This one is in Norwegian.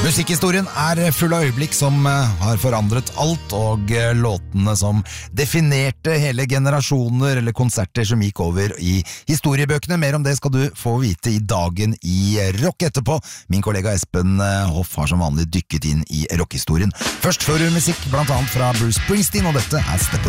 Musikkhistorien full av øyeblikk som har forandret alt, og låtene som definerte hele generasjoner eller konserter som gikk over i historiebøkene. Mer om det skal du få vite i Dagen i rock etterpå. Min kollega Espen Hoff har som vanlig dykket inn i rockhistorien. Først får du musikk blant annet fra Bruce Springsteen, og dette Step